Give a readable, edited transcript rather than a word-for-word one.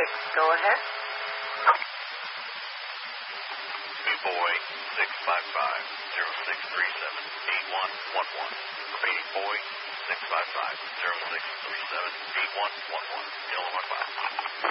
Go ahead. Good boy, 655-0637-8111. Remaining boy, 655-0637-8111. Illinois 5.